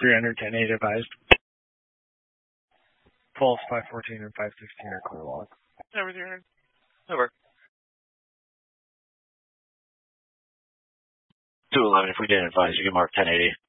300, 10-8 advised. Pulse 514 and 516 are clear log. Everything right. Over. 211, if we didn't advise, you can mark 1080.